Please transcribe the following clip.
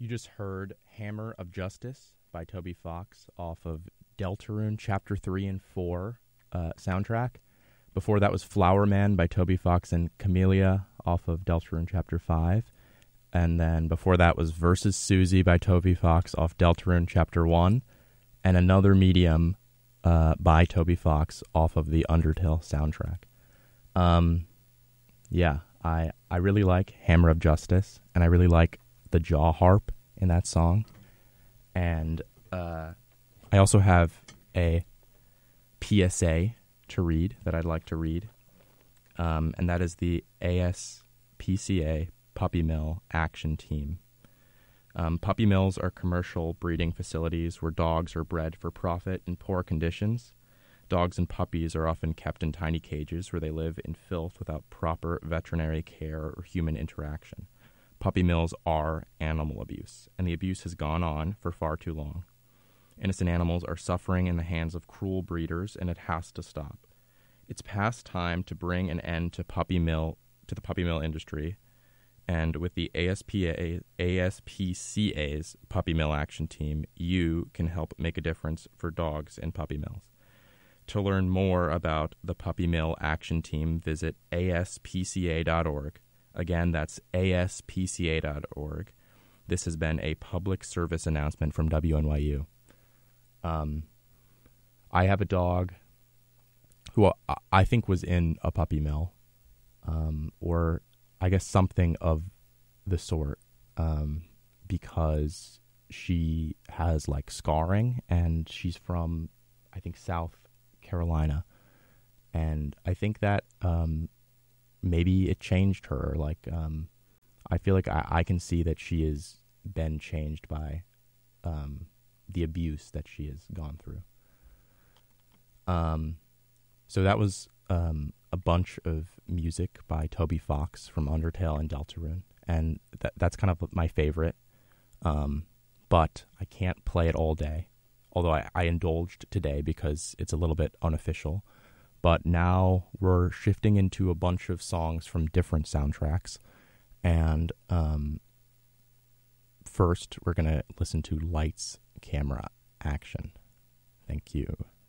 You just heard Hammer of Justice by Toby Fox off of Deltarune Chapter 3 and 4 soundtrack. Before that was Flower Man by Toby Fox and Camellia off of Deltarune Chapter 5. And then before that was Versus Susie by Toby Fox off Deltarune Chapter 1. And Another Medium by Toby Fox off of the Undertale soundtrack. I really like Hammer of Justice, and I really like the jaw harp in that song. And I also have a PSA to read that I'd like to read, and that is the ASPCA Puppy Mill Action Team. Puppy mills are commercial breeding facilities where dogs are bred for profit in poor conditions. Dogs and puppies are often kept in tiny cages where they live in filth without proper veterinary care or human interaction. Puppy mills are animal abuse, and the abuse has gone on for far too long. Innocent animals are suffering in the hands of cruel breeders, and it has to stop. It's past time to bring an end to the puppy mill industry, and with the ASPCA's Puppy Mill Action Team, you can help make a difference for dogs in puppy mills. To learn more about the Puppy Mill Action Team, visit aspca.org. Again, that's aspca.org. This has been a public service announcement from WNYU. I have a dog who I think was in a puppy mill, or I guess something of the sort, because she has like scarring, and she's from, I think, South Carolina, and I think that maybe it changed her. Like, I feel like I can see that she has been changed by the abuse that she has gone through. So that was a bunch of music by Toby Fox from Undertale and Deltarune, and that's kind of my favorite. But I can't play it all day, although I indulged today because it's a little bit unofficial. But now we're shifting into a bunch of songs from different soundtracks, and first we're going to listen to Lights, Camera, Action. Thank you.